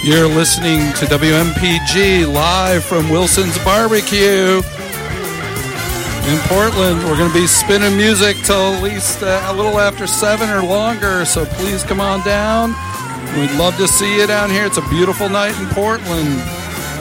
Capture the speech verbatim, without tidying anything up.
You're listening to W M P G live from Wilson's Barbecue in Portland. We're going to be spinning music till at least uh, a little after seven or longer, so please come on down. We'd love to see you down here. It's a beautiful night in Portland.